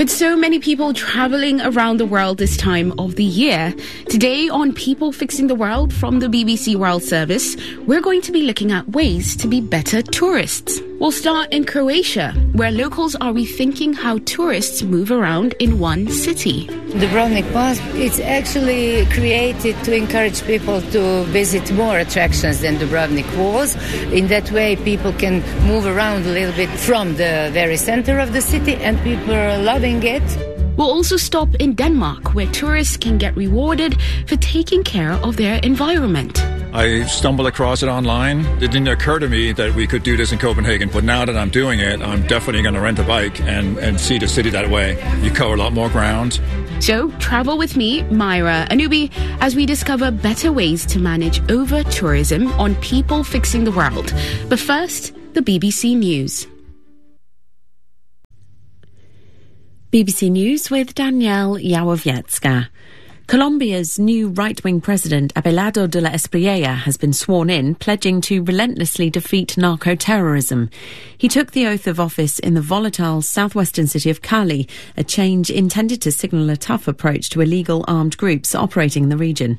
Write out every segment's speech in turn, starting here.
With so many people travelling around the world this time of the year, today on People Fixing the World from the BBC World Service, we're going to be looking at ways to be better tourists. We'll start in Croatia, where locals are rethinking how tourists move around in one city. Dubrovnik Pass, it's actually created to encourage people to visit more attractions than Dubrovnik was. In that way, people can move around a little bit from the very center of the city, and people are loving it. We'll also stop in Denmark, where tourists can get rewarded for taking care of their environment. I stumbled across it online. It didn't occur to me that we could do this in Copenhagen, but now that I'm doing it, I'm definitely going to rent a bike and see the city that way. You cover a lot more ground. So travel with me, Myra Anubi, as we discover better ways to manage over-tourism on People Fixing the World. But first, the BBC News. BBC News with Danielle Yawowiecka. Colombia's new right-wing president, Abelardo de la Espriella, has been sworn in, pledging to relentlessly defeat narco-terrorism. He took the oath of office in the volatile southwestern city of Cali, a change intended to signal a tough approach to illegal armed groups operating in the region.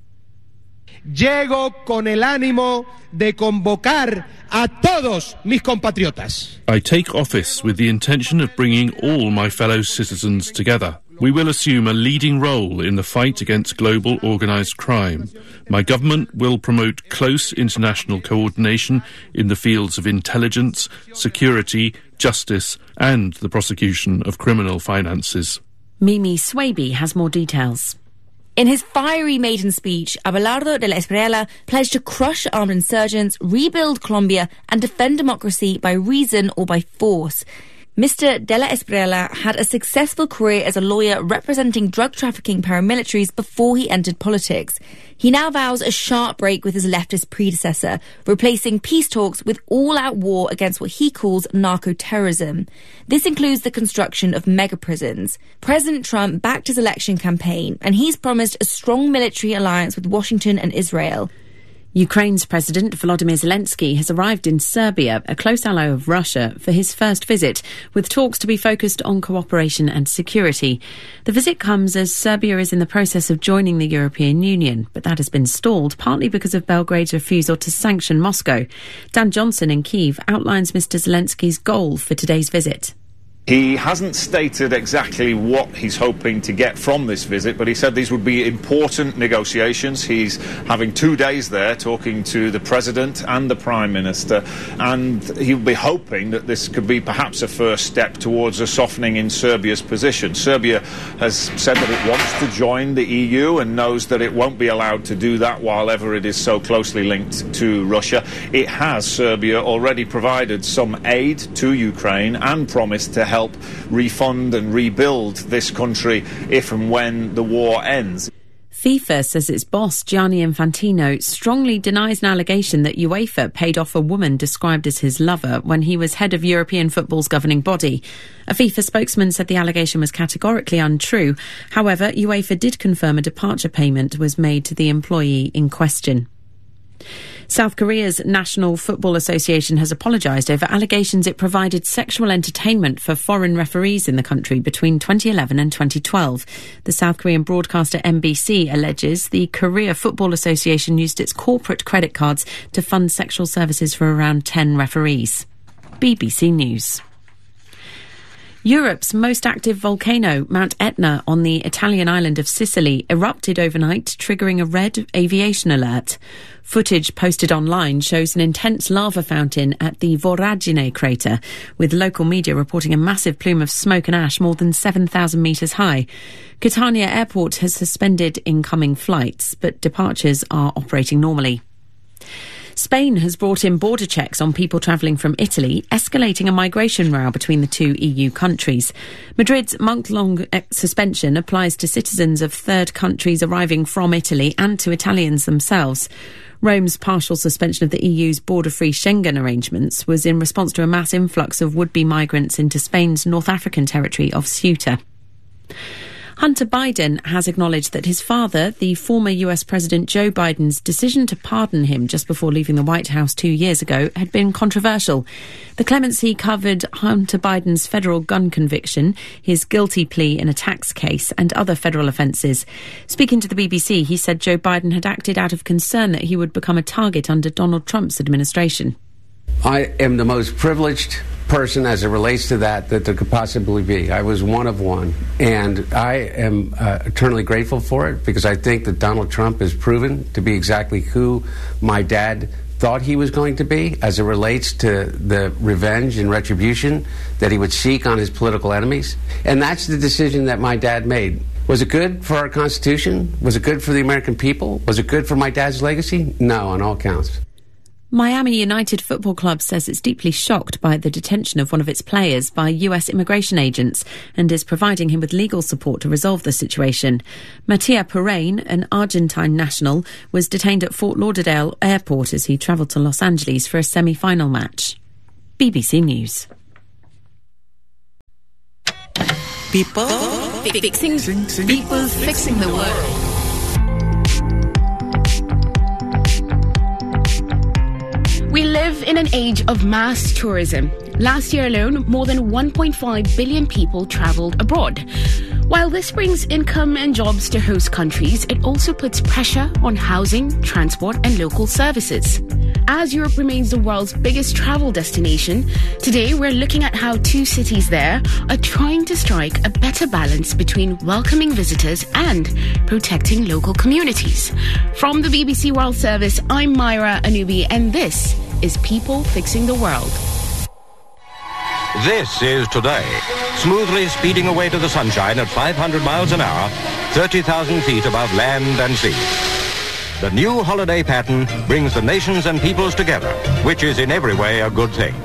Llego con el ánimo de convocar a todos mis compatriotas. I take office with the intention of bringing all my fellow citizens together. We will assume a leading role in the fight against global organised crime. My government will promote close international coordination in the fields of intelligence, security, justice and the prosecution of criminal finances. Mimi Swaby has more details. In his fiery maiden speech, Abelardo de la Espriella pledged to crush armed insurgents, rebuild Colombia and defend democracy by reason or by force. Mr. de la Espriella had a successful career as a lawyer representing drug trafficking paramilitaries before he entered politics. He now vows a sharp break with his leftist predecessor, replacing peace talks with all-out war against what he calls narco-terrorism. This includes the construction of mega-prisons. President Trump backed his election campaign, and he's promised a strong military alliance with Washington and Israel. Ukraine's President Volodymyr Zelensky has arrived in Serbia, a close ally of Russia, for his first visit, with talks to be focused on cooperation and security. The visit comes as Serbia is in the process of joining the European Union, but that has been stalled, partly because of Belgrade's refusal to sanction Moscow. Dan Johnson in Kyiv outlines Mr. Zelensky's goal for today's visit. He hasn't stated exactly what he's hoping to get from this visit, but he said these would be important negotiations. He's having 2 days there talking to the President and the Prime Minister, and he'll be hoping that this could be perhaps a first step towards a softening in Serbia's position. Serbia has said that it wants to join the EU and knows that it won't be allowed to do that while ever it is so closely linked to Russia. It has, Serbia, already provided some aid to Ukraine and promised to help refund and rebuild this country if and when the war ends. FIFA says its boss, Gianni Infantino, strongly denies an allegation that UEFA paid off a woman described as his lover when he was head of European football's governing body. A FIFA spokesman said the allegation was categorically untrue. However, UEFA did confirm a departure payment was made to the employee in question. South Korea's National Football Association has apologised over allegations it provided sexual entertainment for foreign referees in the country between 2011 and 2012. The South Korean broadcaster MBC alleges the Korea Football Association used its corporate credit cards to fund sexual services for around 10 referees. BBC News. Europe's most active volcano, Mount Etna, on the Italian island of Sicily, erupted overnight, triggering a red aviation alert. Footage posted online shows an intense lava fountain at the Voragine crater, with local media reporting a massive plume of smoke and ash more than 7,000 metres high. Catania Airport has suspended incoming flights, but departures are operating normally. Spain has brought in border checks on people travelling from Italy, escalating a migration row between the two EU countries. Madrid's month-long suspension applies to citizens of third countries arriving from Italy and to Italians themselves. Rome's partial suspension of the EU's border-free Schengen arrangements was in response to a mass influx of would-be migrants into Spain's North African territory of Ceuta. Hunter Biden has acknowledged that his father, the former US President Joe Biden's decision to pardon him just before leaving the White House 2 years ago had been controversial. The clemency covered Hunter Biden's federal gun conviction, his guilty plea in a tax case, and other federal offences. Speaking to the BBC, he said Joe Biden had acted out of concern that he would become a target under Donald Trump's administration. I am the most privileged person as it relates to that there could possibly be. I was one of one, and I am eternally grateful for it because I think that Donald Trump has proven to be exactly who my dad thought he was going to be as it relates to the revenge and retribution that he would seek on his political enemies. And that's the decision that my dad made. Was it good for our Constitution? Was it good for the American people? Was it good for my dad's legacy? No, on all counts. Miami United Football Club says it's deeply shocked by the detention of one of its players by US immigration agents and is providing him with legal support to resolve the situation. Matia Perrine, an Argentine national, was detained at Fort Lauderdale Airport as he travelled to Los Angeles for a semi-final match. BBC News. People fixing the world. We live in an age of mass tourism. Last year alone, more than 1.5 billion people travelled abroad. While this brings income and jobs to host countries, it also puts pressure on housing, transport and local services. As Europe remains the world's biggest travel destination, today we're looking at how two cities there are trying to strike a better balance between welcoming visitors and protecting local communities. From the BBC World Service, I'm Myra Anubi, and this is People Fixing the World. This is Today, smoothly speeding away to the sunshine at 500 miles an hour, 30,000 feet above land and sea. The new holiday pattern brings the nations and peoples together, which is in every way a good thing.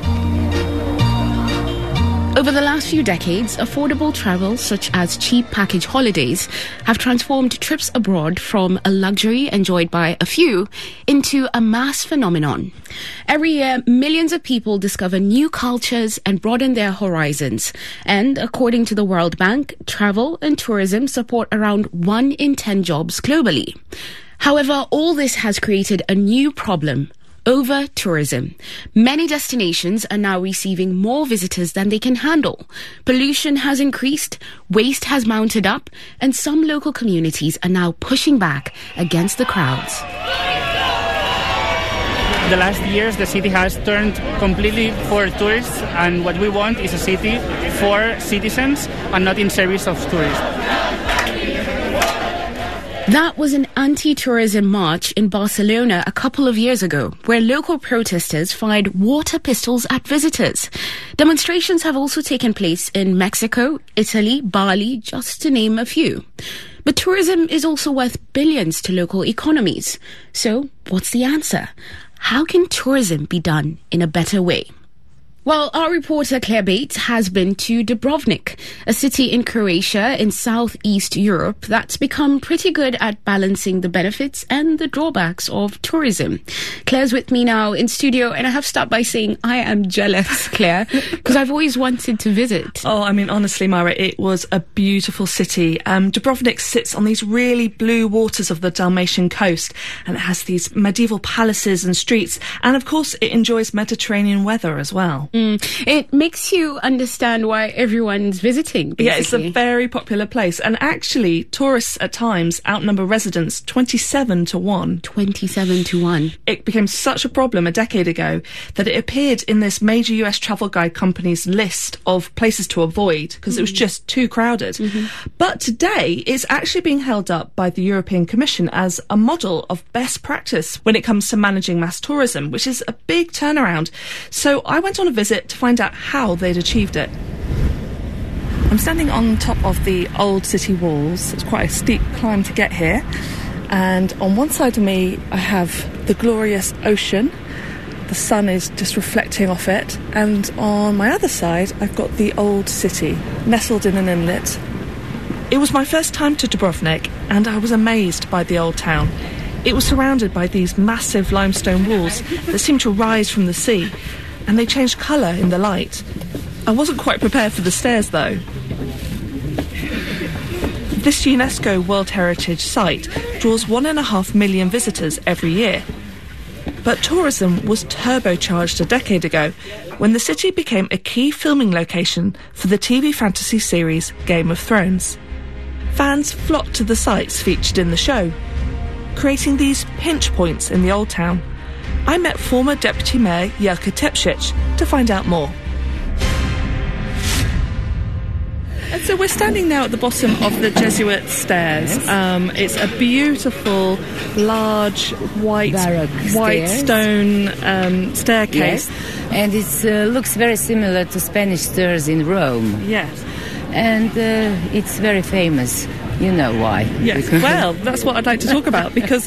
Over the last few decades, affordable travel such as cheap package holidays have transformed trips abroad from a luxury enjoyed by a few into a mass phenomenon. Every year, millions of people discover new cultures and broaden their horizons. And according to the World Bank, travel and tourism support around 1 in 10 jobs globally. However, all this has created a new problem: over-tourism. Many destinations are now receiving more visitors than they can handle. Pollution has increased, waste has mounted up, and some local communities are now pushing back against the crowds. The last years, the city has turned completely for tourists, and what we want is a city for citizens and not in service of tourists. That was an anti-tourism march in Barcelona a couple of years ago, where local protesters fired water pistols at visitors. Demonstrations have also taken place in Mexico, Italy, Bali, just to name a few. But tourism is also worth billions to local economies. So, what's the answer? How can tourism be done in a better way? Well, our reporter Claire Bates has been to Dubrovnik, a city in Croatia in southeast Europe that's become pretty good at balancing the benefits and the drawbacks of tourism. Claire's with me now in studio, and I have to start by saying I am jealous, Claire, because I've always wanted to visit. Oh, I mean, honestly, Myra, it was a beautiful city. Dubrovnik sits on these really blue waters of the Dalmatian coast, and it has these medieval palaces and streets, and of course it enjoys Mediterranean weather as well. It makes you understand why everyone's visiting, basically. Yeah, it's a very popular place. And actually, tourists at times outnumber residents 27-1. 27-1. It became such a problem a decade ago that it appeared in this major US travel guide company's list of places to avoid because it was just too crowded. But today, it's actually being held up by the European Commission as a model of best practice when it comes to managing mass tourism, which is a big turnaround. So I went on a visit to find out how they'd achieved it. I'm standing on top of the old city walls. It's quite a steep climb to get here. And on one side of me, I have the glorious ocean. The sun is just reflecting off it. And on my other side, I've got the old city, nestled in an inlet. It was my first time to Dubrovnik, and I was amazed by the old town. It was surrounded by these massive limestone walls that seemed to rise from the sea, and they changed colour in the light. I wasn't quite prepared for the stairs, though. This UNESCO World Heritage Site draws 1.5 million visitors every year. But tourism was turbocharged a decade ago when the city became a key filming location for the TV fantasy series Game of Thrones. Fans flocked to the sites featured in the show, creating these pinch points in the Old Town. I met former Deputy Mayor Jelka Tepšić to find out more. And so we're standing now at the bottom of the Jesuit stairs. It's a beautiful, large, white stone staircase. Yes. And it looks very similar to Spanish stairs in Rome. Yes. And it's very famous. You know why. Yes, well, that's what I'd like to talk about, because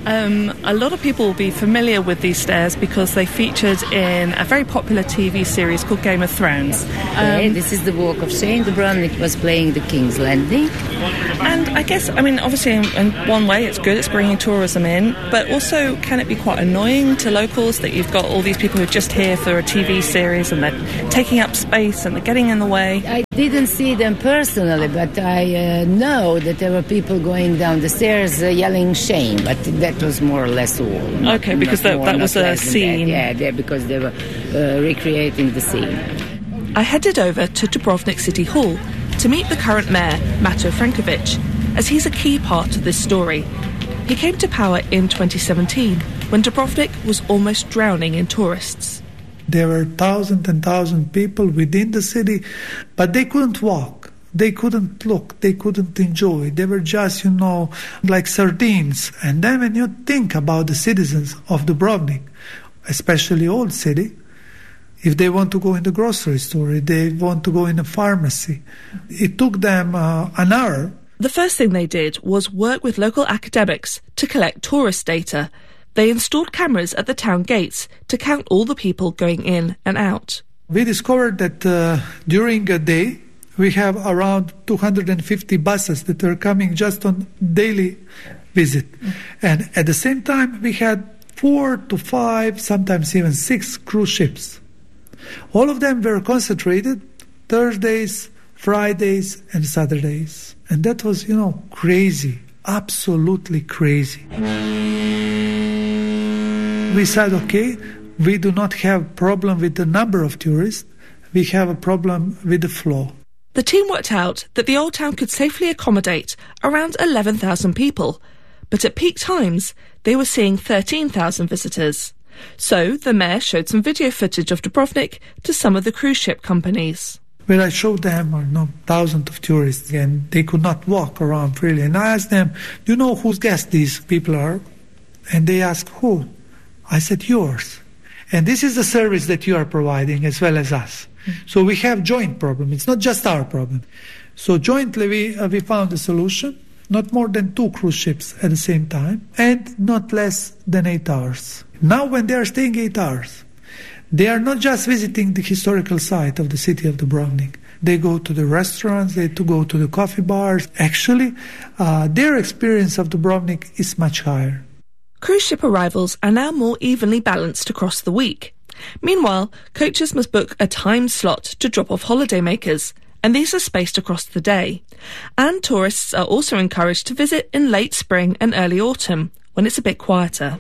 a lot of people will be familiar with these stairs because they featured in a very popular TV series called Game of Thrones. This is the Walk of Shame. Dubrovnik was playing the King's Landing. And I guess, I mean, obviously in one way it's good, it's bringing tourism in, but also can it be quite annoying to locals that you've got all these people who are just here for a TV series and they're taking up space and they're getting in the way? I didn't see them personally, but I know that there were people going down the stairs yelling shame, but that was more or less all. Okay, because that was a scene. Yeah, because they were recreating the scene. I headed over to Dubrovnik City Hall to meet the current mayor, Mato Frankovic, as he's a key part of this story. He came to power in 2017, when Dubrovnik was almost drowning in tourists. There were thousands and thousands of people within the city, but they couldn't walk. They couldn't look. They couldn't enjoy. They were just, like sardines. And then when you think about the citizens of Dubrovnik, especially old city, if they want to go in the grocery store, if they want to go in a pharmacy, it took them an hour. The first thing they did was work with local academics to collect tourist data. They installed cameras at the town gates to count all the people going in and out. We discovered that during a day, we have around 250 buses that are coming just on daily visit. And at the same time, we had 4 to 5, sometimes even 6 cruise ships. All of them were concentrated Thursdays, Fridays, and Saturdays. And that was, crazy, absolutely crazy. We said, okay, we do not have a problem with the number of tourists, we have a problem with the flow. The team worked out that the Old Town could safely accommodate around 11,000 people, but at peak times they were seeing 13,000 visitors. So the mayor showed some video footage of Dubrovnik to some of the cruise ship companies. When I showed them thousands of tourists and they could not walk around freely, and I asked them, do you know whose guests these people are? And they asked, who? I said, yours. And this is the service that you are providing as well as us. So we have joint problem. It's not just our problem. So jointly we found a solution, not more than 2 cruise ships at the same time, and not less than 8 hours. Now when they are staying 8 hours, they are not just visiting the historical site of the city of Dubrovnik. They go to the restaurants, they go to the coffee bars. Actually, their experience of Dubrovnik is much higher. Cruise ship arrivals are now more evenly balanced across the week. Meanwhile, coaches must book a timed slot to drop off holidaymakers, and these are spaced across the day. And tourists are also encouraged to visit in late spring and early autumn, when it's a bit quieter.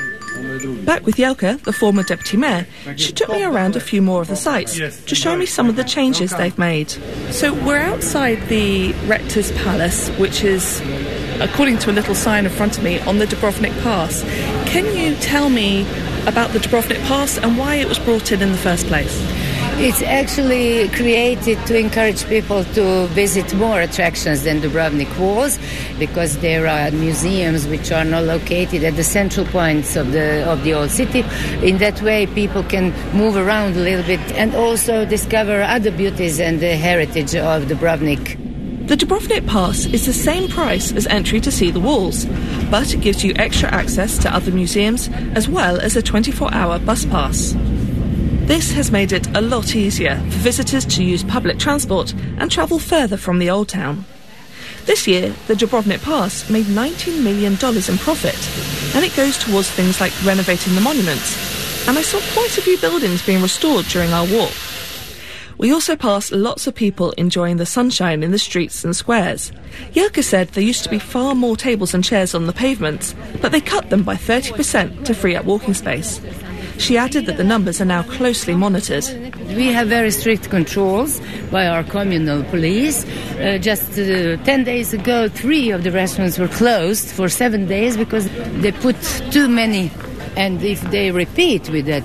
Back with Jelka, the former deputy mayor, she took me around a few more of the sites to show me some of the changes they've made. So we're outside the Rector's Palace, which is, according to a little sign in front of me, on the Dubrovnik Pass. Can you tell me about the Dubrovnik Pass and why it was brought in the first place? It's actually created to encourage people to visit more attractions than Dubrovnik was, because there are museums which are not located at the central points of the old city. In that way, people can move around a little bit and also discover other beauties and the heritage of Dubrovnik. The Dubrovnik Pass is the same price as entry to see the walls, but it gives you extra access to other museums as well as a 24-hour bus pass. This has made it a lot easier for visitors to use public transport and travel further from the Old Town. This year, the Dubrovnik Pass made $19 million in profit, and it goes towards things like renovating the monuments, and I saw quite a few buildings being restored during our walk. We also passed lots of people enjoying the sunshine in the streets and squares. Jelke said there used to be far more tables and chairs on the pavements, but they cut them by 30% to free up walking space. She added that the numbers are now closely monitored. We have very strict controls by our communal police. Just 10 days ago, 3 of the restaurants were closed for 7 days because they put too many. And if they repeat with that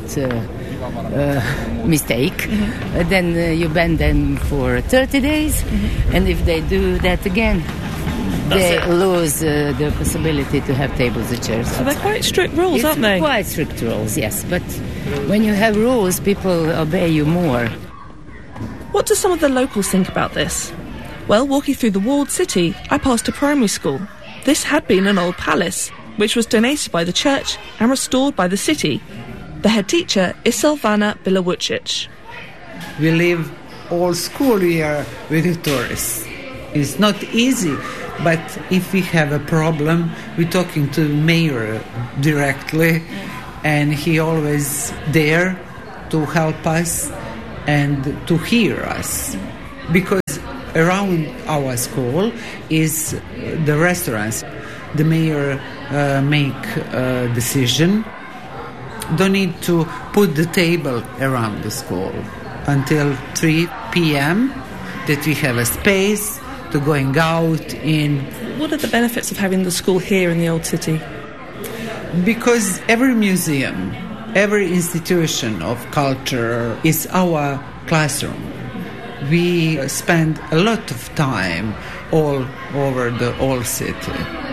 mistake, then you ban them for 30 days. And if they do that again, they lose the possibility to have tables and chairs. So they're quite strict rules, aren't they? Quite strict rules, yes. But when you have rules, people obey you more. What do some of the locals think about this? Well, walking through the walled city, I passed a primary school. This had been an old palace, which was donated by the church and restored by the city. The head teacher is Silvana Bilavucic. We live all school year with the tourists. It's not easy, but if we have a problem, we're talking to the mayor directly, and he always there to help us and to hear us. Because around our school is the restaurants. The mayor make a decision. Don't need to put the table around the school until 3 p.m. that we have a space to going out in. What are the benefits of having the school here in the old city? Because every museum, every institution of culture is our classroom. We spend a lot of time all over the old city.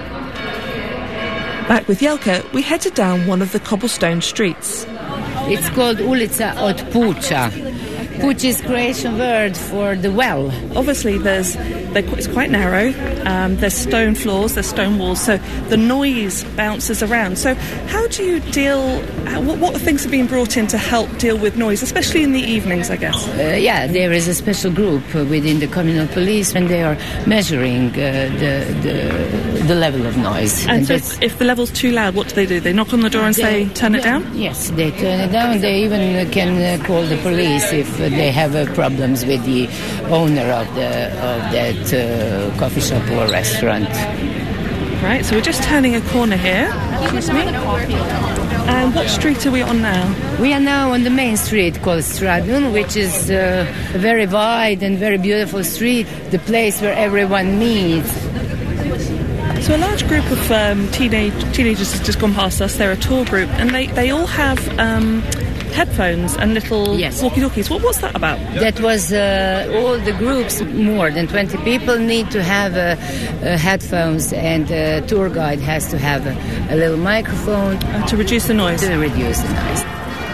Back with Jelke, we headed down one of the cobblestone streets. It's called Ulica od Puča. Puč is Croatian word for the well. Obviously, it's quite narrow. There's stone floors, there's stone walls, so the noise bounces around. So how do you deal, what things are being brought in to help deal with noise, especially in the evenings, I guess? There is a special group within the communal police, and they are measuring the level of noise. And so if the level's too loud, what do? They knock on the door and say, turn it down? Yes, they turn it down. They even can call the police if they have problems with the owner of that coffee shop or restaurant. Right, so we're just turning a corner here. Excuse me? And what street are we on now? We are now on the main street called Stradun, which is a very wide and very beautiful street, the place where everyone meets. So a large group of teenagers has just gone past us. They're a tour group, and they all have headphones and little walkie-talkies. What's that about? That was all the groups, more than 20 people, need to have headphones, and the tour guide has to have a little microphone. To reduce the noise? To reduce the noise.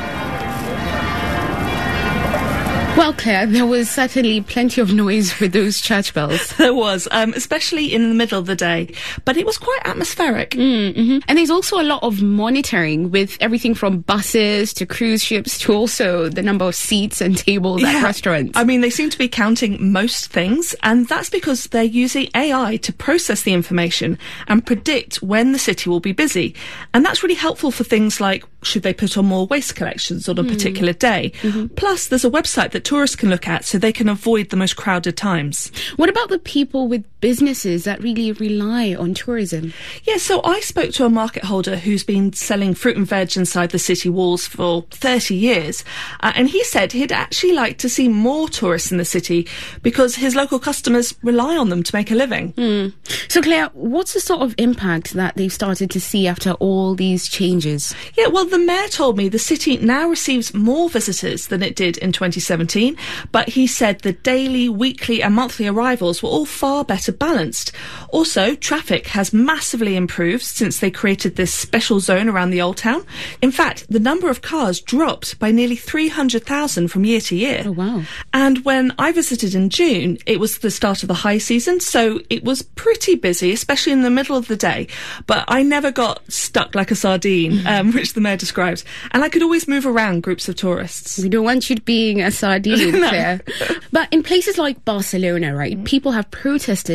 Well, Claire, there was certainly plenty of noise with those church bells. There was, especially in the middle of the day. But it was quite atmospheric. Mm-hmm. And there's also a lot of monitoring with everything from buses to cruise ships to also the number of seats and tables at restaurants. I mean, they seem to be counting most things, and that's because they're using AI to process the information and predict when the city will be busy. And that's really helpful for things like, should they put on more waste collections on a particular day? Mm-hmm. Plus, there's a website that tourists can look at so they can avoid the most crowded times. What about the people with businesses that really rely on tourism? Yeah, so I spoke to a market holder who's been selling fruit and veg inside the city walls for 30 years. And he said he'd actually like to see more tourists in the city because his local customers rely on them to make a living. So, Claire, what's the sort of impact that they've started to see after all these changes? Yeah, well, the mayor told me the city now receives more visitors than it did in 2017, but he said the daily, weekly and monthly arrivals were all far better balanced. Also, traffic has massively improved since they created this special zone around the Old Town. In fact, the number of cars dropped by nearly 300,000 from year to year. Oh, wow. And when I visited in June, it was the start of the high season, so it was pretty busy, especially in the middle of the day. But I never got stuck like a sardine, which the mayor described. And I could always move around groups of tourists. We don't want you being a sardine, No. Claire. But in places like Barcelona, right, people have protested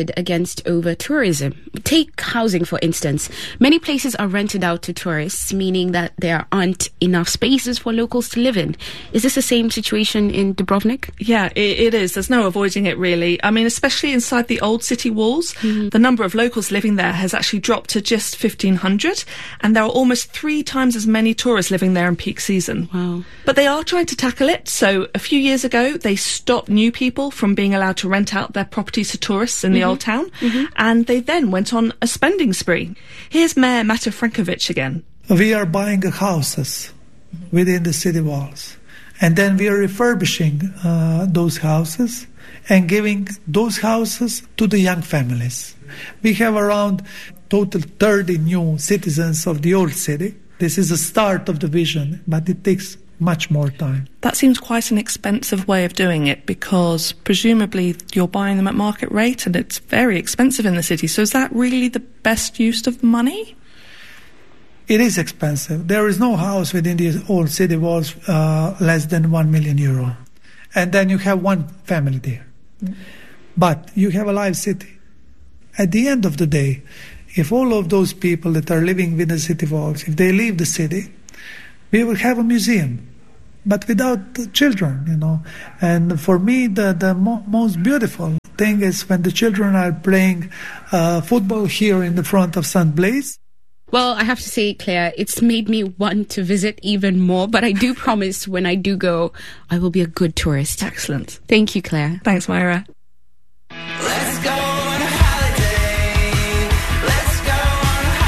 protected against over-tourism. Take housing, for instance. Many places are rented out to tourists, meaning that there aren't enough spaces for locals to live in. Is this the same situation in Dubrovnik? Yeah, it is. There's no avoiding it, really. I mean, especially inside the old city walls, the number of locals living there has actually dropped to just 1,500, and there are almost 3 times as many tourists living there in peak season. Wow. But they are trying to tackle it. So a few years ago, they stopped new people from being allowed to rent out their properties to tourists in the old town, and they then went on a spending spree. Here's Mayor Mato Frankovic again. We are buying houses within the city walls, and then we are refurbishing those houses and giving those houses to the young families. We have around total 30 new citizens of the old city. This is the start of the vision, but it takes much more time. That seems quite an expensive way of doing it, because presumably you're buying them at market rate and it's very expensive in the city. So is that really the best use of the money? It is expensive. There is no house within the old city walls less than €1 million. And then you have one family there. But you have a live city. At the end of the day, if all of those people that are living within the city walls, if they leave the city, we will have a museum, but without the children, And for me, the most beautiful thing is when the children are playing football here in the front of St. Blaise. Well, I have to say, Claire, it's made me want to visit even more, but I do promise when I do go, I will be a good tourist. Excellent. Thank you, Claire. Thanks, Myra. Let's go on a holiday. Let's go on a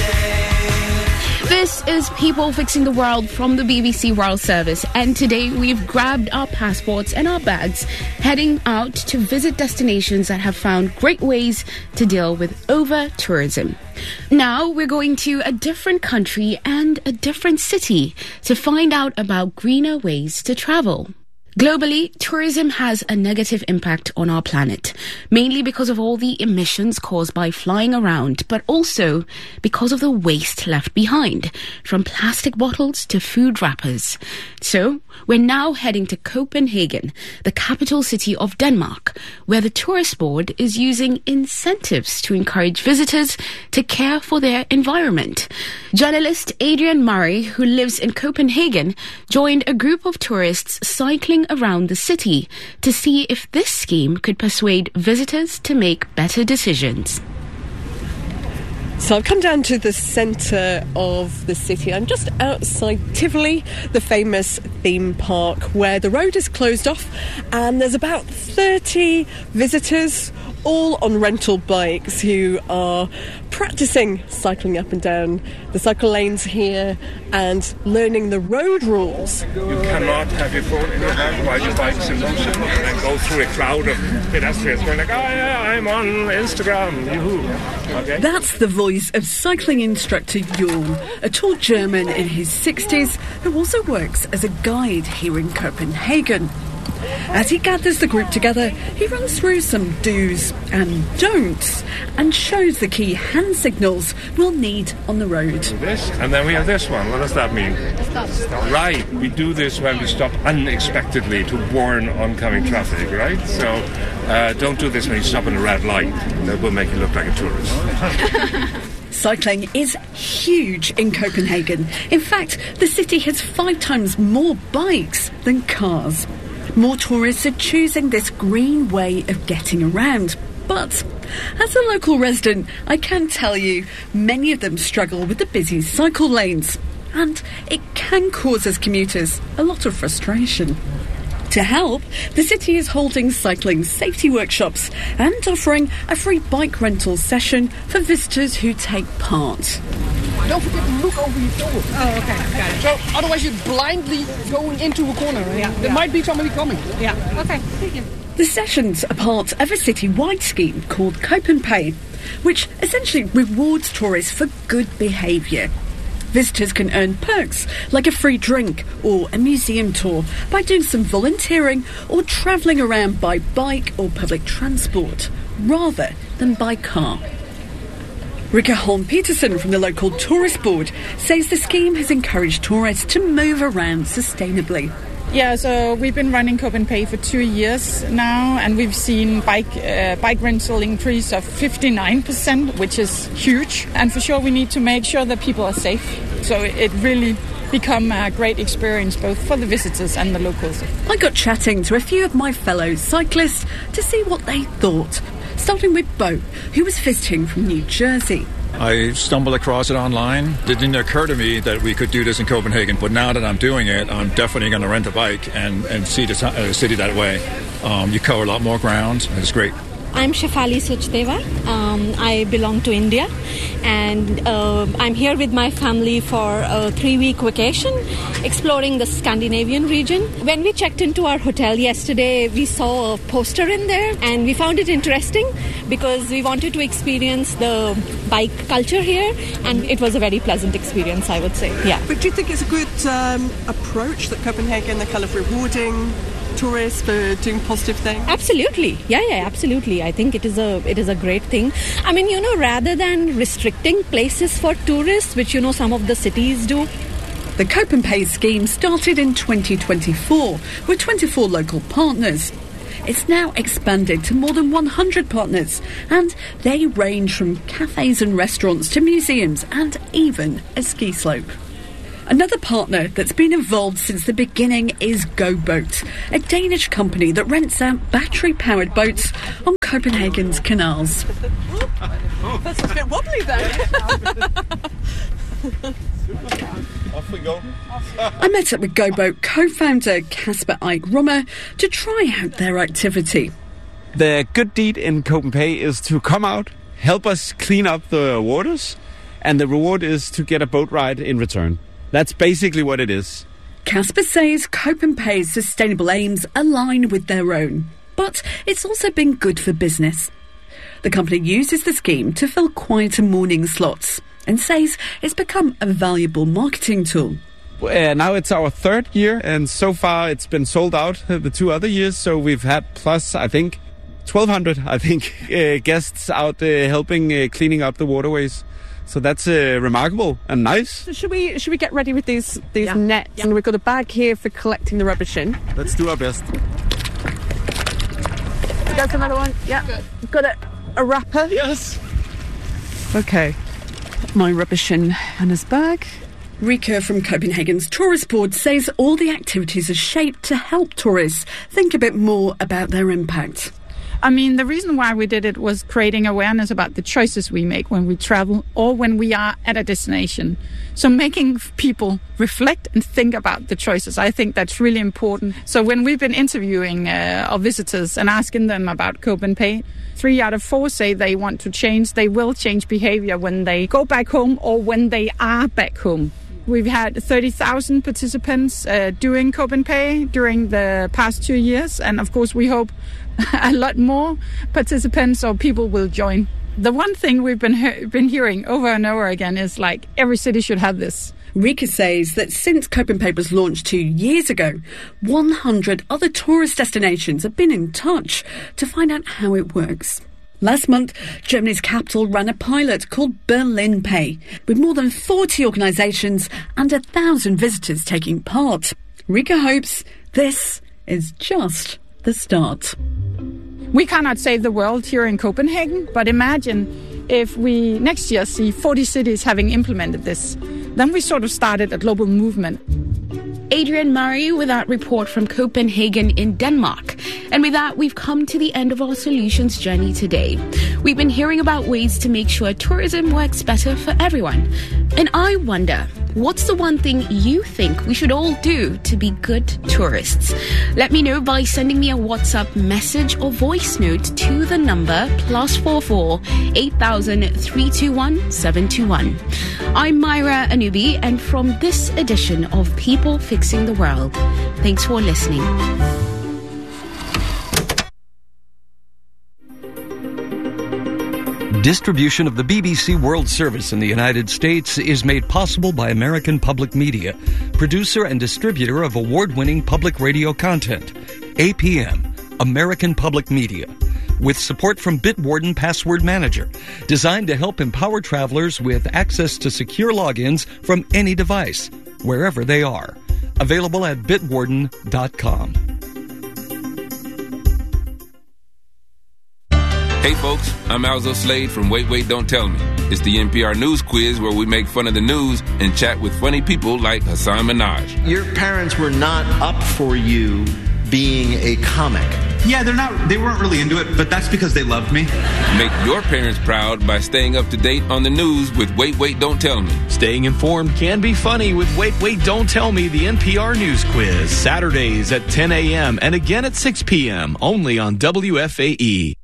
holiday. This is People Fixing the World from the BBC World Service, and today we've grabbed our passports and our bags, heading out to visit destinations that have found great ways to deal with over-tourism. Now we're going to a different country and a different city to find out about greener ways to travel. Globally, tourism has a negative impact on our planet, mainly because of all the emissions caused by flying around, but also because of the waste left behind, from plastic bottles to food wrappers. So, we're now heading to Copenhagen, the capital city of Denmark, where the tourist board is using incentives to encourage visitors to care for their environment. Journalist Adrian Murray, who lives in Copenhagen, joined a group of tourists cycling around the city to see if this scheme could persuade visitors to make better decisions. So I've come down to the centre of the city. I'm just outside Tivoli, the famous theme park, where the road is closed off and there's about 30 visitors, all on rental bikes, who are practising cycling up and down the cycle lanes here and learning the road rules. You cannot have your phone in your hand while your bike's in motion and then go through a crowd of pedestrians going like, oh yeah, I'm on Instagram, yoo-hoo. Okay? That's the voice of cycling instructor Jorn, a tall German in his 60s who also works as a guide here in Copenhagen. As he gathers the group together, he runs through some do's and don'ts and shows the key hand signals we'll need on the road. This, and then we have this one. What does that mean? Stop. Right, we do this when we stop unexpectedly to warn oncoming traffic, right? So don't do this when you stop in a red light. That will make you look like a tourist. Cycling is huge in Copenhagen. In fact, the city has 5 times more bikes than cars. More tourists are choosing this green way of getting around. But as a local resident, I can tell you many of them struggle with the busy cycle lanes. And it can cause us commuters a lot of frustration. To help, the city is holding cycling safety workshops and offering a free bike rental session for visitors who take part. Don't forget to look over your shoulder. Oh, okay. Got it. So otherwise you're blindly going into a corner. Right? Yeah. There might be somebody coming. Yeah. Okay. Thank you. The sessions are part of a city-wide scheme called CopenPay, which essentially rewards tourists for good behaviour. Visitors can earn perks like a free drink or a museum tour by doing some volunteering or travelling around by bike or public transport, rather than by car. Rikke Holm Petersen from the local tourist board says the scheme has encouraged tourists to move around sustainably. Yeah, so we've been running Copenhagen for 2 years now, and we've seen bike rental increase of 59%, which is huge. And for sure, we need to make sure that people are safe. So it really become a great experience both for the visitors and the locals. I got chatting to a few of my fellow cyclists to see what they thought, starting with Bo, who was visiting from New Jersey. I stumbled across it online. It didn't occur to me that we could do this in Copenhagen, but now that I'm doing it, I'm definitely going to rent a bike and see the city that way. You cover a lot more ground. It's great. I'm Shefali Sachdeva. I belong to India, and I'm here with my family for a 3-week vacation, exploring the Scandinavian region. When we checked into our hotel yesterday, we saw a poster in there, and we found it interesting because we wanted to experience the bike culture here, and it was a very pleasant experience, I would say. Yeah. But do you think it's a good approach that Copenhagen, they're kind of rewarding tourists for doing positive things? Absolutely. Yeah, absolutely. I think it is a great thing. I mean, rather than restricting places for tourists, which, some of the cities do. The Copenhagen scheme started in 2024 with 24 local partners. It's now expanded to more than 100 partners, and they range from cafes and restaurants to museums and even a ski slope. Another partner that's been involved since the beginning is GoBoat, a Danish company that rents out battery-powered boats on Copenhagen's canals. That's a bit wobbly there. Off we go. I met up with GoBoat co-founder Kasper Eik Rummer to try out their activity. The good deed in Copenhagen is to come out, help us clean up the waters, and the reward is to get a boat ride in return. That's basically what it is. Kasper says Copenhagen's sustainable aims align with their own, but it's also been good for business. The company uses the scheme to fill quieter morning slots and says it's become a valuable marketing tool. Now it's our 3rd year, and so far it's been sold out the 2 other years, so we've had plus, I think, 1,200, guests out helping cleaning up the waterways. So that's remarkable and nice. So should we get ready with these nets? Yeah. And we've got a bag here for collecting the rubbish in. Let's do our best. There's another one. Yeah. Good. Got a wrapper. Yes. Okay. My rubbish in Hannah's bag. Rika from Copenhagen's tourist board says all the activities are shaped to help tourists think a bit more about their impact. I mean, the reason why we did it was creating awareness about the choices we make when we travel or when we are at a destination. So making people reflect and think about the choices, I think that's really important. So when we've been interviewing our visitors and asking them about Copenhagen, 3 out of 4 say they want to change. They will change behavior when they go back home or when they are back home. We've had 30,000 participants doing Copenhagen during the past 2 years. And of course, we hope a lot more participants or people will join. The one thing we've been hearing over and over again is like every city should have this. Rika says that since Copenhagen was launched 2 years ago, 100 other tourist destinations have been in touch to find out how it works. Last month, Germany's capital ran a pilot called Berlin Pay, with more than 40 organisations and 1,000 visitors taking part. Rika hopes this is just the start. We cannot save the world here in Copenhagen, but imagine if we next year see 40 cities having implemented this. Then we sort of started a global movement. Adrian Murray with that report from Copenhagen in Denmark. And with that, we've come to the end of our solutions journey today. We've been hearing about ways to make sure tourism works better for everyone. And I wonder, what's the one thing you think we should all do to be good tourists? Let me know by sending me a WhatsApp message or voice note to the number +44 8000 321 721. I'm Myra Anubi, and from this edition of People Fixing the World, thanks for listening. Distribution of the BBC World Service in the United States is made possible by American Public Media, producer and distributor of award-winning public radio content. APM, American Public Media, with support from Bitwarden Password Manager, designed to help empower travelers with access to secure logins from any device, wherever they are. Available at bitwarden.com. Hey folks, I'm Alzo Slade from Wait, Wait, Don't Tell Me. It's the NPR News Quiz where we make fun of the news and chat with funny people like Hassan Minaj. Your parents were not up for you being a comic. Yeah, they weren't really into it, but that's because they loved me. Make your parents proud by staying up to date on the news with Wait, Wait, Don't Tell Me. Staying informed can be funny with Wait, Wait, Don't Tell Me, the NPR News Quiz. Saturdays at 10 a.m. and again at 6 p.m. only on WFAE.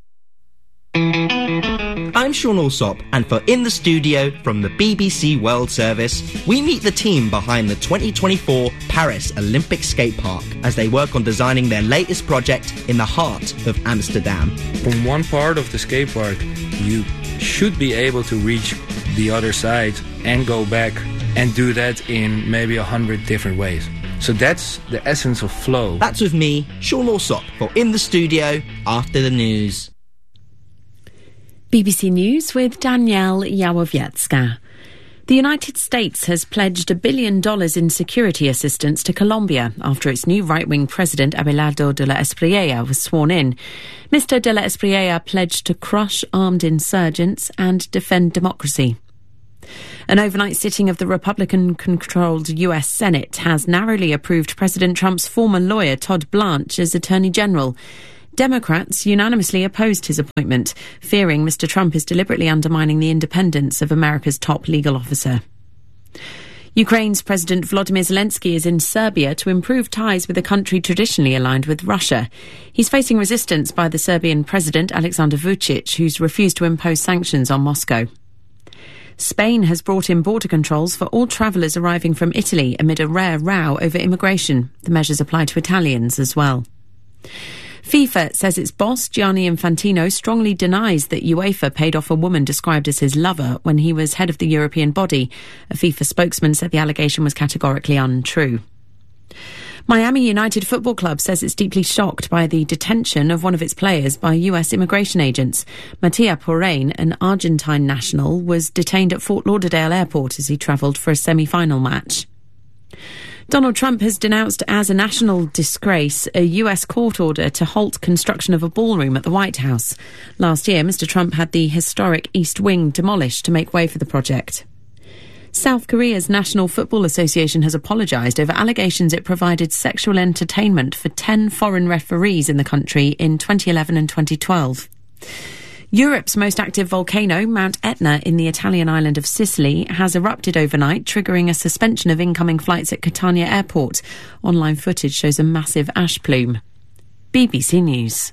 I'm Sean Alsop, and for In the Studio from the BBC World Service, we meet the team behind the 2024 Paris Olympic Skate Park as they work on designing their latest project in the heart of Amsterdam. From one part of the skate park, you should be able to reach the other side and go back and do that in maybe 100 different ways. So that's the essence of flow. That's with me, Sean Alsop, for In the Studio after the news. BBC News with Danielle Yawowiecka. The United States has pledged $1 billion in security assistance to Colombia after its new right-wing president Abelardo de la Espriella was sworn in. Mr. de la Espriella pledged to crush armed insurgents and defend democracy. An overnight sitting of the Republican-controlled US Senate has narrowly approved President Trump's former lawyer Todd Blanche as Attorney General. Democrats unanimously opposed his appointment, fearing Mr. Trump is deliberately undermining the independence of America's top legal officer. Ukraine's President Volodymyr Zelensky is in Serbia to improve ties with a country traditionally aligned with Russia. He's facing resistance by the Serbian President Aleksandar Vučić, who's refused to impose sanctions on Moscow. Spain has brought in border controls for all travellers arriving from Italy amid a rare row over immigration. The measures apply to Italians as well. FIFA says its boss, Gianni Infantino, strongly denies that UEFA paid off a woman described as his lover when he was head of the European body. A FIFA spokesman said the allegation was categorically untrue. Miami United Football Club says it's deeply shocked by the detention of one of its players by US immigration agents. Mattia Porrain, an Argentine national, was detained at Fort Lauderdale Airport as he travelled for a semi-final match. Donald Trump has denounced as a national disgrace a US court order to halt construction of a ballroom at the White House. Last year, Mr. Trump had the historic East Wing demolished to make way for the project. South Korea's National Football Association has apologised over allegations it provided sexual entertainment for 10 foreign referees in the country in 2011 and 2012. Europe's most active volcano, Mount Etna in the Italian island of Sicily, has erupted overnight, triggering a suspension of incoming flights at Catania Airport. Online footage shows a massive ash plume. BBC News.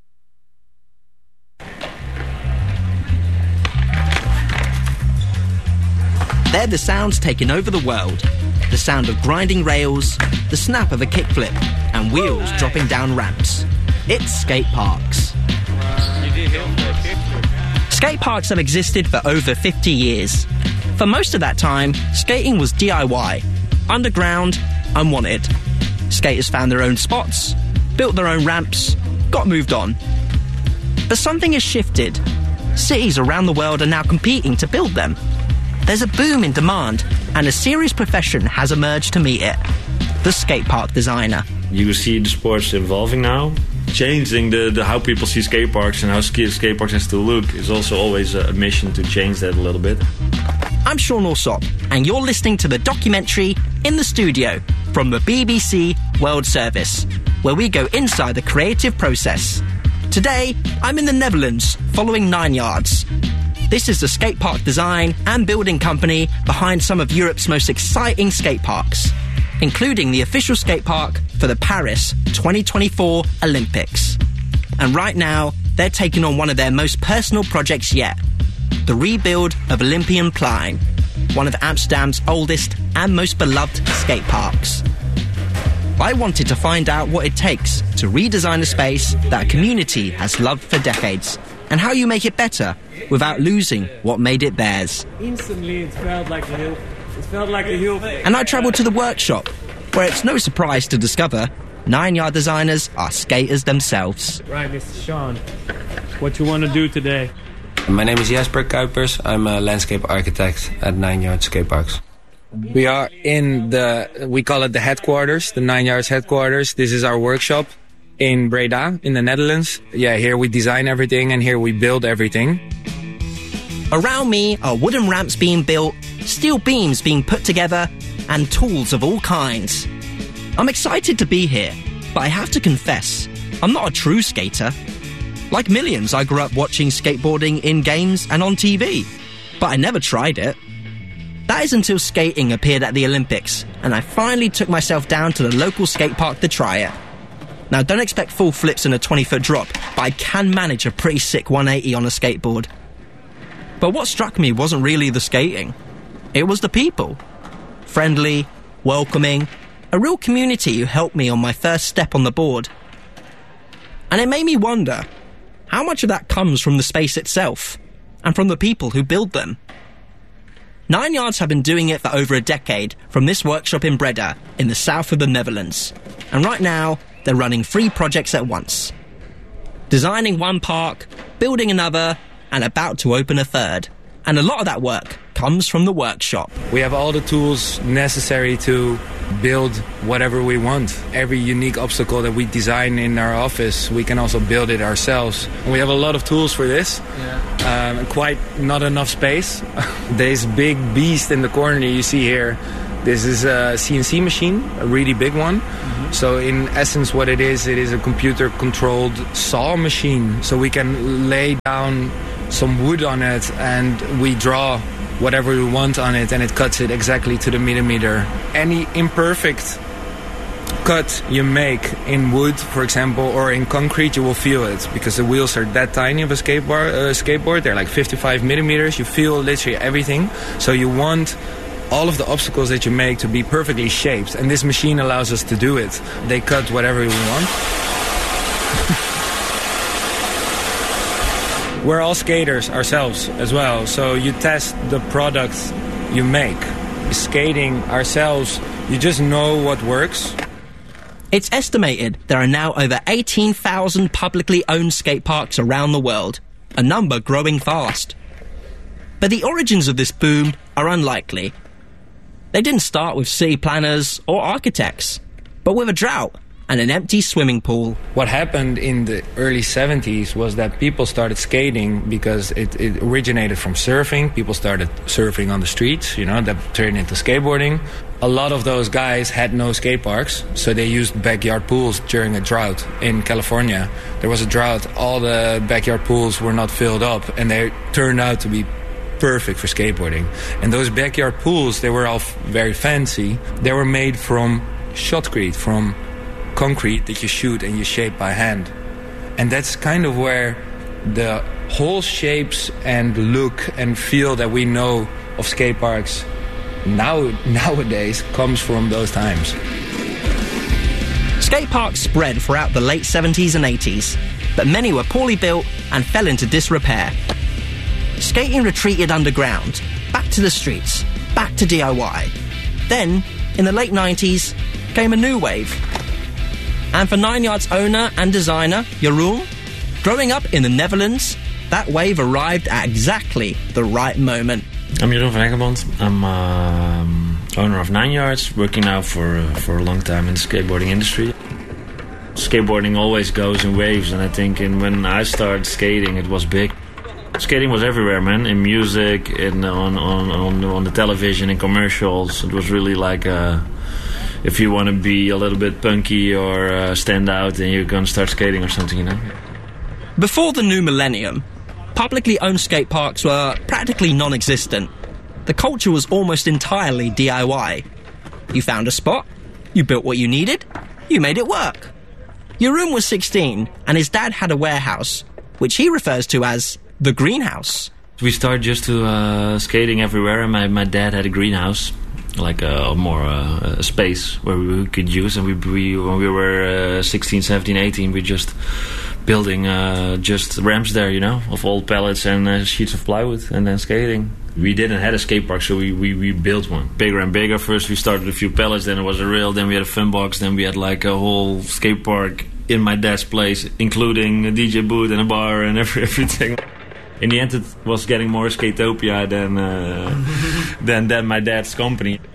They're the sounds taking over the world. The sound of grinding rails, the snap of a kickflip, and wheels dropping down ramps. It's skate parks. Skate parks have existed for over 50 years. For most of that time, skating was DIY, underground, unwanted. Skaters found their own spots, built their own ramps, got moved on. But something has shifted. Cities around the world are now competing to build them. There's a boom in demand, and a serious profession has emerged to meet it. The skate park designer. You see the sports evolving now. Changing the how people see skate parks and how skate parks has to look is also always a mission to change that a little bit. I'm Sean Alsop, and you're listening to the documentary In the Studio from the BBC World Service, where we go inside the creative process. Today, I'm in the Netherlands, following 9 Yards. This is the skate park design and building company behind some of Europe's most exciting skate parks, including the official skate park for the Paris 2024 Olympics. And right now, they're taking on one of their most personal projects yet, the rebuild of Olympianplein, one of Amsterdam's oldest and most beloved skate parks. I wanted to find out what it takes to redesign a space that a community has loved for decades, and how you make it better without losing what made it theirs. Instantly, it felt like a hill. And I travelled to the workshop, where it's no surprise to discover 9 Yard designers are skaters themselves. Right, Mr. Sean, what you want to do today? My name is Jesper Kuipers. I'm a landscape architect at 9 Yard Skateparks. We are in we call it the headquarters, the 9 Yards headquarters. This is our workshop in Breda, in the Netherlands. Yeah, here we design everything and here we build everything. Around me are wooden ramps being built, steel beams being put together, and tools of all kinds. I'm excited to be here, but I have to confess, I'm not a true skater. Like millions, I grew up watching skateboarding in games and on TV, but I never tried it. That is until skating appeared at the Olympics, and I finally took myself down to the local skate park to try it. Now, don't expect full flips and a 20-foot drop, but I can manage a pretty sick 180 on a skateboard. But what struck me wasn't really the skating. It was the people. Friendly, welcoming, a real community who helped me on my first step on the board. And it made me wonder, how much of that comes from the space itself, and from the people who build them? 9 Yards have been doing it for over a decade from this workshop in Breda, in the south of the Netherlands. And right now, they're running 3 projects at once. Designing one park, building another, and about to open a third. And a lot of that work comes from the workshop. We have all the tools necessary to build whatever we want. Every unique obstacle that we design in our office, we can also build it ourselves. We have a lot of tools for this. Quite not enough space. This big beast in the corner you see here, this is a CNC machine, a really big one. So in essence what it is a computer-controlled saw machine. So we can lay down some wood on it and we draw whatever we want on it and it cuts it exactly to the millimeter. Any imperfect cut you make in wood, for example, or in concrete, you will feel it because the wheels are that tiny of a skateboard. They're like 55 millimeters. You feel literally everything. So you want all of the obstacles that you make to be perfectly shaped, and this machine allows us to do it. They cut whatever we want. We're all skaters ourselves as well, so you test the product you make. Skating ourselves, you just know what works. It's estimated there are now over 18,000 publicly owned skate parks around the world, a number growing fast. But the origins of this boom are unlikely. They didn't start with city planners or architects, but with a drought and an empty swimming pool. What happened in the early 70s was that people started skating because it originated from surfing. People started surfing on the streets, that turned into skateboarding. A lot of those guys had no skate parks, so they used backyard pools during a drought in California. There was a drought, all the backyard pools were not filled up, and they turned out to be perfect for skateboarding. And those backyard pools, they were all very fancy. They were made from shotcrete, from concrete that you shoot and you shape by hand. And that's kind of where the whole shapes and look and feel that we know of skate parks nowadays comes from those times. Skate parks spread throughout the late 70s and 80s, but many were poorly built and fell into disrepair. Skating retreated underground, back to the streets, back to DIY. Then, in the late 90s, came a new wave. And for 9 Yards owner and designer, Jeroen, growing up in the Netherlands, that wave arrived at exactly the right moment. I'm Jeroen van Engelbond. I'm owner of 9 Yards, working now for a long time in the skateboarding industry. Skateboarding always goes in waves, and I think when I started skating, it was big. Skating was everywhere, man. In music, on the television, in commercials. It was really like if you want to be a little bit punky or stand out, then you're gonna start skating or something, Before the new millennium, publicly owned skate parks were practically non-existent. The culture was almost entirely DIY. You found a spot, you built what you needed, you made it work. Jeroen was 16, and his dad had a warehouse, which he refers to as the greenhouse. We started just to skating everywhere, and my dad had a greenhouse, like a space where we could use. And we when we were 16, 17, 18, we just building just ramps there, of old pallets and sheets of plywood, and then skating. We didn't have a skate park, so we built one. Bigger and bigger. First we started with a few pallets, then it was a rail, then we had a fun box, then we had like a whole skate park in my dad's place, including a DJ booth and a bar and everything. In the end, it was getting more Skatopia than my dad's company.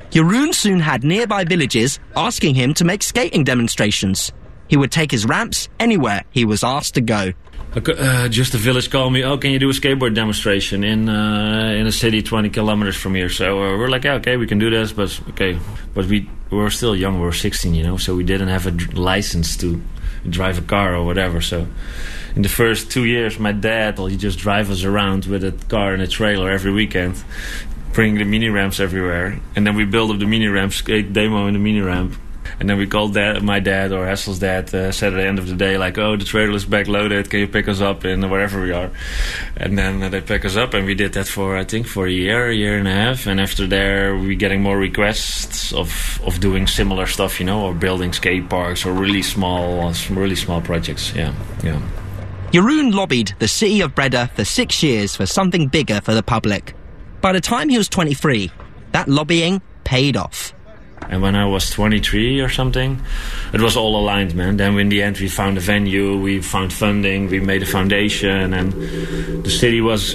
Jeroen soon had nearby villages asking him to make skating demonstrations. He would take his ramps anywhere he was asked to go. Just the village called me, can you do a skateboard demonstration in a city 20 kilometers from here? So we're like, yeah, okay, we can do this, but we were still young, we were 16, so we didn't have a license to drive a car or whatever. So in the first 2 years, my dad, he just drive us around with a car and a trailer every weekend, bring the mini ramps everywhere, and then we build up the mini ramp, skate demo in the mini ramp. And then we called my dad or Hassel's dad, said at the end of the day, like, the trailer is backloaded, can you pick us up in wherever we are? And then they pick us up, and we did that for a year and a half. And after there, we getting more requests of doing similar stuff, or building skate parks or really small projects. Yeah. Jeroen lobbied the city of Breda for 6 years for something bigger for the public. By the time he was 23, that lobbying paid off. And when I was 23 or something, it was all aligned, man. Then in the end, we found a venue, we found funding, we made a foundation, and the city was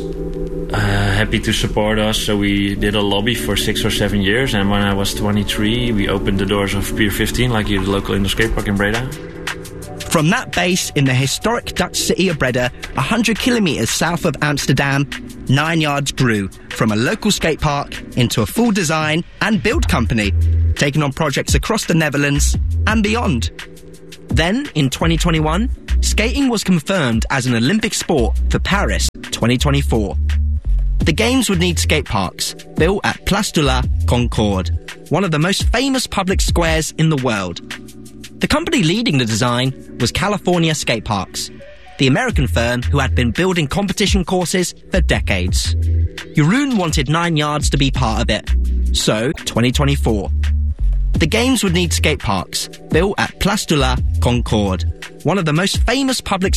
happy to support us. So we did a lobby for 6 or 7 years. And when I was 23, we opened the doors of Pier 15, like the local indoor skate park in Breda. From that base in the historic Dutch city of Breda, 100 kilometres south of Amsterdam, 9 Yards grew from a local skate park into a full design and build company, taking on projects across the Netherlands and beyond. Then, in 2021, skating was confirmed as an Olympic sport for Paris 2024. The Games would need skate parks, built at Place de la Concorde, one of the most famous public squares in the world. The company leading the design was California Skate Parks, the American firm who had been building competition courses for decades. Jeroen wanted 9 Yards to be part of it. So, 2024. The Games would need skate parks, built at Place de la Concorde, one of the most famous public